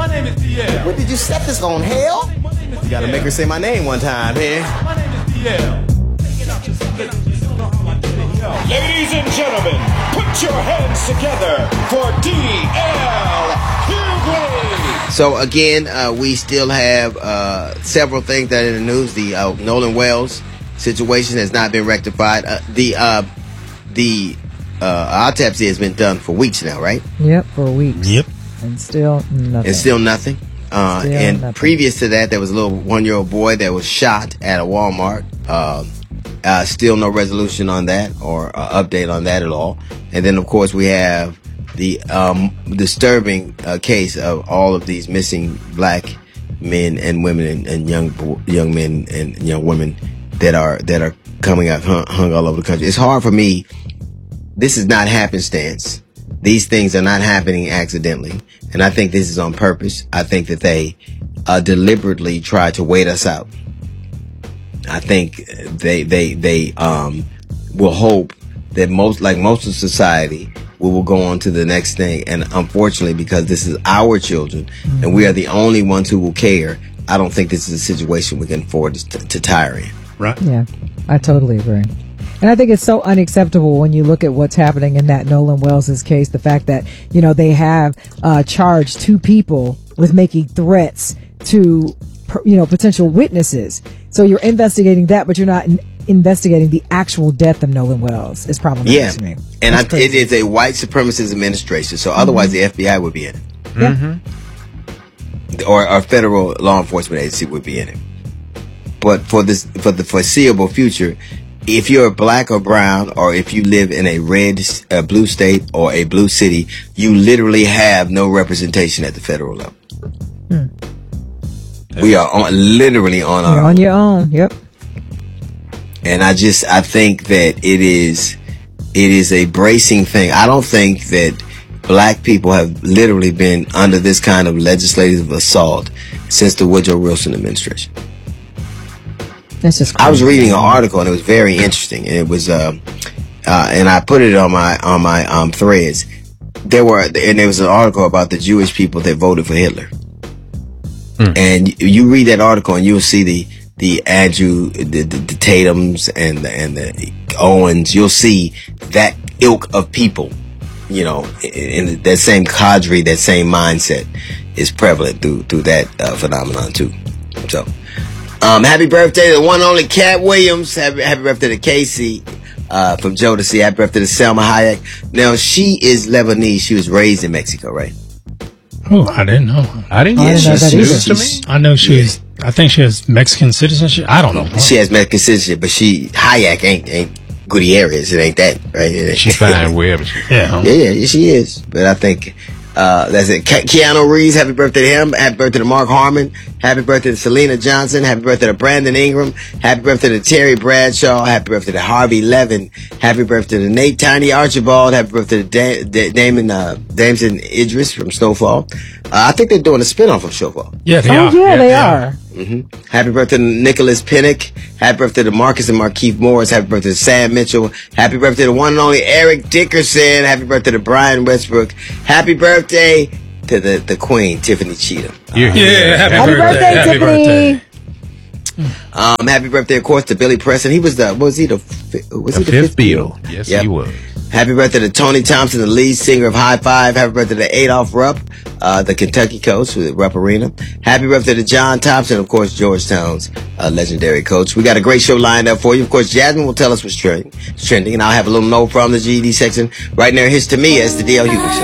My name is DL. What did you set this on, hell? You gotta make her say my name one time, here. My name is DL. Ladies and gentlemen, put your hands together for DL Hughley. So again, we still have several things that are in the news. The Nolan Wells situation has not been rectified. The autopsy has been done for weeks now, right? Yep, for weeks. Yep. And still nothing. And still nothing. And nothing. previous to that, there was a little 1-year-old boy that was shot at a Walmart. Still no resolution on that or update on that at all. And then, of course, we have the disturbing case of all of these missing black men and women and young men and young women that are coming out hung all over the country. It's hard for me. This is not happenstance. These things are not happening accidentally. And I think this is on purpose. I think that they deliberately try to wait us out. I think they will hope that most of society will go on to the next thing. And unfortunately, because this is our children and we are the only ones who will care, I don't think this is a situation we can afford to tire in. Right. Yeah, I totally agree. And I think it's so unacceptable when you look at what's happening in that Nolan Wells' case. The fact that, they have charged 2 people with making threats to, potential witnesses. So you're investigating that, but you're not investigating the actual death of Nolan Wells. It's problematic to me. And it is a white supremacist administration. So otherwise the FBI would be in it. Mm-hmm. Or federal law enforcement agency would be in it. But for the foreseeable future, if you're black or brown, or if you live in a blue state or a blue city, you literally have no representation at the federal level. We are literally on our own. On your own. Yep. And I think that it is a bracing thing. I don't think that black people have literally been under this kind of legislative assault since the Woodrow Wilson administration. That's just crazy. I was reading an article and it was very interesting, and it was and I put it on my threads. There was an article about the Jewish people that voted for Hitler. And you read that article and you'll see the Andrew, the Tatums and the Owens. You'll see that ilk of people, in that same cadre, that same mindset is prevalent through that phenomenon too. So, happy birthday to the one and only Cat Williams. Happy birthday to Casey, from Jodeci. Happy birthday to Selma Hayek. Now, she is Lebanese. She was raised in Mexico, right? Oh, I didn't know. I didn't know that either. I know I think she has Mexican citizenship. I don't know. She has Mexican citizenship, but Hayek ain't Gutierrez. It ain't that, right? She's fine wherever she is. Yeah, she is. But I think that's it. Keanu Reeves, happy birthday to him. Happy birthday to Mark Harmon. Happy birthday to Selena Johnson. Happy birthday to Brandon Ingram. Happy birthday to Terry Bradshaw. Happy birthday to Harvey Levin. Happy birthday to Nate Tiny Archibald. Happy birthday to Damson Idris from Snowfall. I think they're doing a spinoff of Snowfall. Yeah, they are. Yeah, they are. Mm-hmm. Happy birthday to Nicholas Pinnock. Happy birthday to Marcus and Markeith Morris. Happy birthday to Sam Mitchell. Happy birthday to one and only Eric Dickerson. Happy birthday to Brian Westbrook. Happy birthday to the Queen, Tiffany Cheatham. Happy birthday, Tiffany. Happy birthday, of course, to Billy Preston. He was the fifth Beatle? Yes, he was. Happy birthday to Tony Thompson, the lead singer of High Five. Happy birthday to Adolph Rupp, the Kentucky coach with Rupp Arena. Happy birthday to John Thompson, of course, Georgetown's legendary coach. We got a great show lined up for you. Of course, Jasmine will tell us what's trending, and I'll have a little note from the GED section right near his to me as the DL Hughley Show.